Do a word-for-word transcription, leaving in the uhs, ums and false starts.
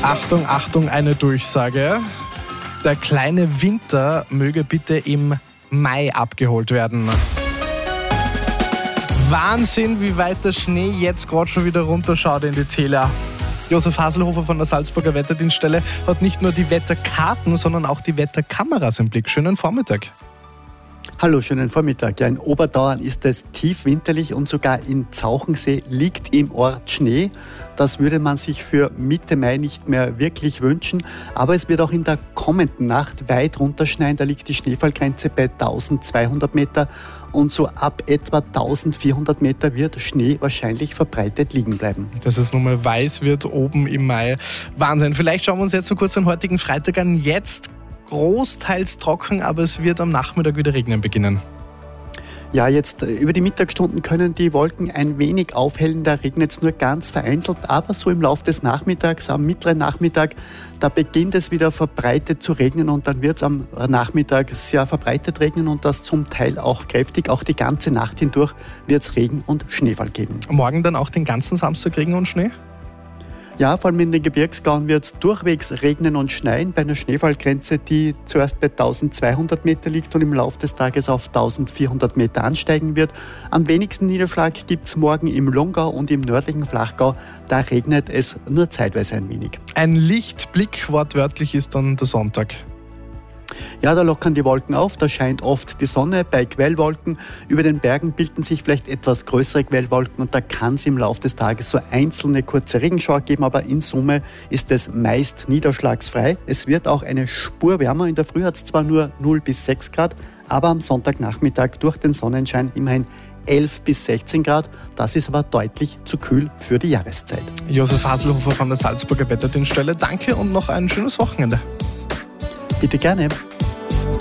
Achtung, Achtung, eine Durchsage. Der kleine Winter möge bitte im Mai abgeholt werden. Wahnsinn, wie weit der Schnee jetzt gerade schon wieder runterschaut in die Täler. Josef Haselhofer von der Salzburger Wetterdienststelle hat nicht nur die Wetterkarten, sondern auch die Wetterkameras im Blick. Schönen Vormittag. Hallo, schönen Vormittag. Ja, in Oberdauern ist es tiefwinterlich und sogar in Zauchensee liegt im Ort Schnee. Das würde man sich für Mitte Mai nicht mehr wirklich wünschen. Aber es wird auch in der kommenden Nacht weit runterschneien. Da liegt die Schneefallgrenze bei eintausendzweihundert Meter und so ab etwa eintausendvierhundert Meter wird Schnee wahrscheinlich verbreitet liegen bleiben. Dass es nun mal weiß wird oben im Mai. Wahnsinn. Vielleicht schauen wir uns jetzt so kurz den heutigen Freitag an. Jetzt großteils trocken, aber es wird am Nachmittag wieder regnen beginnen. Ja, jetzt über die Mittagsstunden können die Wolken ein wenig aufhellen, da regnet es nur ganz vereinzelt, aber so im Laufe des Nachmittags, am mittleren Nachmittag, da beginnt es wieder verbreitet zu regnen und dann wird es am Nachmittag sehr verbreitet regnen und das zum Teil auch kräftig. Auch die ganze Nacht hindurch wird es Regen und Schneefall geben. Morgen dann auch den ganzen Samstag Regen und Schnee? Ja, vor allem in den Gebirgsgauen wird es durchwegs regnen und schneien bei einer Schneefallgrenze, die zuerst bei eintausendzweihundert Meter liegt und im Laufe des Tages auf eintausendvierhundert Meter ansteigen wird. Am wenigsten Niederschlag gibt es morgen im Lungau und im nördlichen Flachgau. Da regnet es nur zeitweise ein wenig. Ein Lichtblick, wortwörtlich, ist dann der Sonntag. Ja, da lockern die Wolken auf, da scheint oft die Sonne bei Quellwolken. Über den Bergen bilden sich vielleicht etwas größere Quellwolken und da kann es im Laufe des Tages so einzelne kurze Regenschauer geben, aber in Summe ist es meist niederschlagsfrei. Es wird auch eine Spur wärmer. In der Früh hat es zwar nur null bis sechs Grad, aber am Sonntagnachmittag durch den Sonnenschein immerhin elf bis sechzehn Grad. Das ist aber deutlich zu kühl für die Jahreszeit. Josef Haselhofer von der Salzburger Wetterdienststelle, danke und noch ein schönes Wochenende. Bitte gerne.